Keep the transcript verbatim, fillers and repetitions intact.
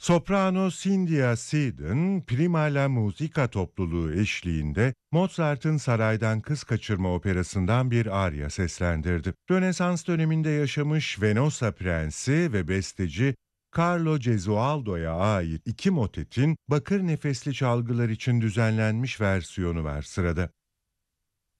Soprano Cynthia Seedon, Prima la Musica topluluğu eşliğinde Mozart'ın Saraydan Kız Kaçırma operasından bir arya seslendirdi. Rönesans döneminde yaşamış Venosa Prensi ve besteci Carlo Gesualdo'ya ait iki motetin bakır nefesli çalgılar için düzenlenmiş versiyonu var sırada.